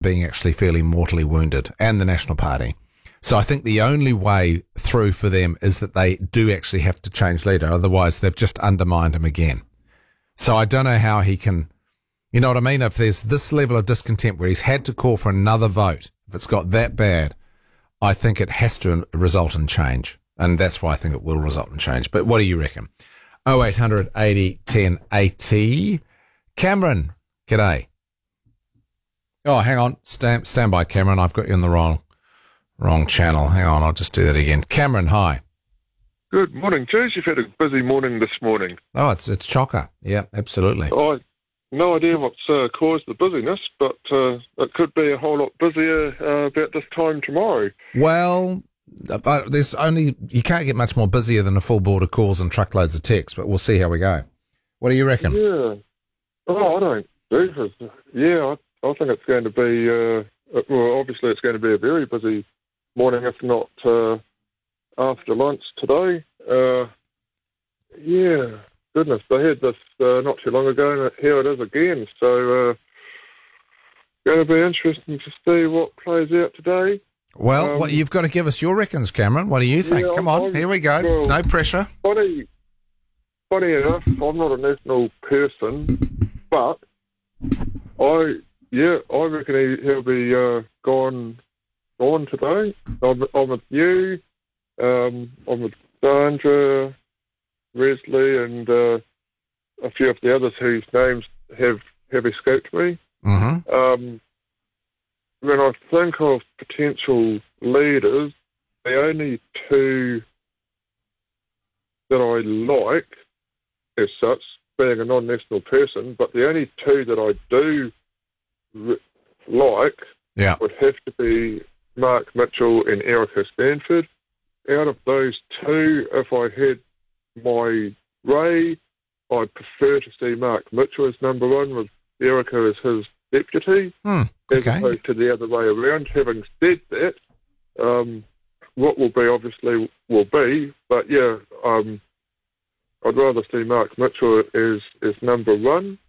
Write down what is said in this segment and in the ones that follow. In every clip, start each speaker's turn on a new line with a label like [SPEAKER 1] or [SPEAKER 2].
[SPEAKER 1] being actually fairly mortally wounded, and the National Party. So I think the only way through for them is that they do actually have to change leader. Otherwise, they've just undermined him again. So I don't know how he can, you know what I mean? If there's this level of discontent where he's had to call for another vote, if it's got that bad, I think it has to result in change. And that's why I think it will result in change. But what do you reckon? 0800 80 10 80. Cameron, g'day. Oh, hang on. Stand by, Cameron. I've got you in the wrong channel. Hang on, I'll just do that again. Cameron, hi.
[SPEAKER 2] Good morning, Juice. You've had a busy morning this morning.
[SPEAKER 1] Oh, it's chocker. Yeah, absolutely.
[SPEAKER 2] I no idea what's caused the busyness, but it could be a whole lot busier about this time tomorrow.
[SPEAKER 1] Well, you can't get much more busier than a full board of calls and truckloads of texts, but we'll see how we go. What do you reckon?
[SPEAKER 2] Yeah. Oh, I don't do. Yeah, I think it's going to be, well, obviously it's going to be a very busy morning, if not after lunch today. Yeah, goodness, they had this not too long ago, and here it is again. So, going to be interesting to see what plays out today.
[SPEAKER 1] Well, you've got to give us your reckons, Cameron. What do you think?
[SPEAKER 2] Yeah,
[SPEAKER 1] Come on, here we go.
[SPEAKER 2] Well,
[SPEAKER 1] no pressure.
[SPEAKER 2] Funny enough, I'm not a national person, but I reckon he'll be gone today. I'm with you. I'm with Sandra, Wesley, and a few of the others whose names have escaped me.
[SPEAKER 1] Mm-hmm.
[SPEAKER 2] When I think of potential leaders, the only two that I like, as such, being a non-national person, but the only two that I do like would have to be Mark Mitchell and Erica Stanford. Out of those two, if I had my way, I'd prefer to see Mark Mitchell as number one with Erica as his deputy, as opposed to the other way around. Having said that, what will be obviously will be, but yeah, I'd rather see Mark Mitchell as number one.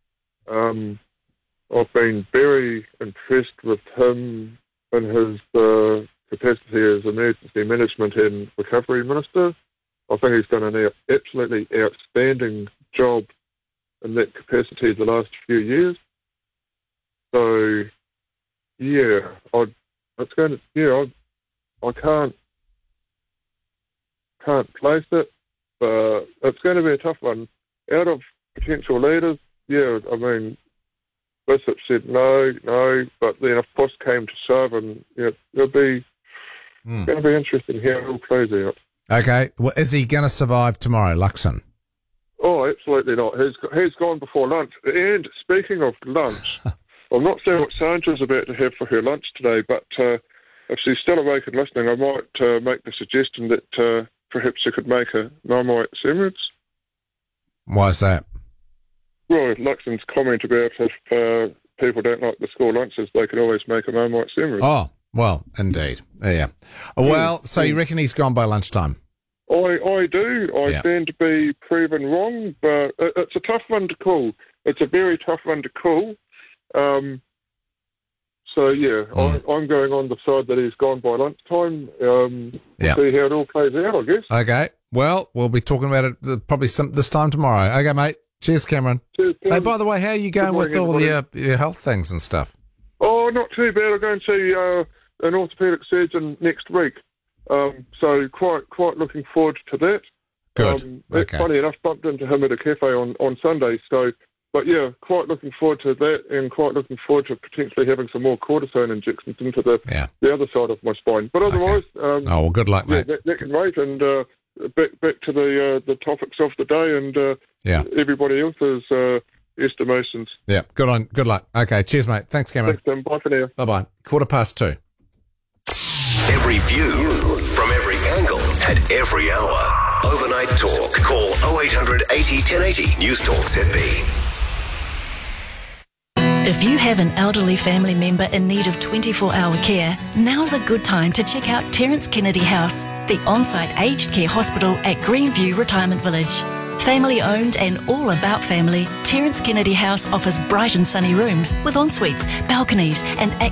[SPEAKER 2] I've been very impressed with him in his capacity as Emergency Management and Recovery Minister. I think he's done an absolutely outstanding job in that capacity the last few years. So, yeah, I can't place it, but it's going to be a tough one. Out of potential leaders, yeah, I mean, Bishop said no, but then if push came to shove, and it'll be going to be interesting how it all plays out.
[SPEAKER 1] Okay, well, is he going to survive tomorrow, Luxon?
[SPEAKER 2] Oh, absolutely not. He's gone before lunch. And speaking of lunch, I'm not sure what Sandra's about to have for her lunch today, but if she's still awake and listening, I might make the suggestion that perhaps she could make a Marmite sandwich.
[SPEAKER 1] Why is that?
[SPEAKER 2] Well, Luxon's comment about if people don't like the school lunches, they can always make a Marmite sandwich.
[SPEAKER 1] Oh, well, indeed. Yeah. Well, so you reckon he's gone by lunchtime?
[SPEAKER 2] I do. I stand to be proven wrong, but it's a tough one to call. It's a very tough one to call. So, yeah, I'm going on the side that he's gone by lunchtime. See how it all plays out, I guess.
[SPEAKER 1] Okay. Well, we'll be talking about it probably this time tomorrow. Okay, mate. Cheers, Cameron.
[SPEAKER 2] Cheers,
[SPEAKER 1] hey, by the way, how are you going with all your health things and stuff?
[SPEAKER 2] Oh, not too bad. I'll go and see an orthopaedic surgeon next week. So quite looking forward to that.
[SPEAKER 1] Good. Okay.
[SPEAKER 2] Funny enough, bumped into him at a cafe on Sunday. So, but yeah, quite looking forward to that, and quite looking forward to potentially having some more cortisone injections into the other side of my spine. But otherwise,
[SPEAKER 1] well, good luck, mate.
[SPEAKER 2] That can wait. And back to the topics of the day, and everybody else's estimations.
[SPEAKER 1] Yeah, good luck. Okay, cheers, mate. Thanks, Cameron.
[SPEAKER 2] Thanks, Tim. Bye for now.
[SPEAKER 1] Bye-bye. 2:15.
[SPEAKER 3] Every view from every angle at every hour. Overnight Talk. Call 0800 80 1080. News Talk ZB.
[SPEAKER 4] If you have an elderly family member in need of 24-hour care, now's a good time to check out Terence Kennedy House, the on-site aged care hospital at Greenview Retirement Village. Family owned and all about family, Terence Kennedy House offers bright and sunny rooms with en-suites, balconies and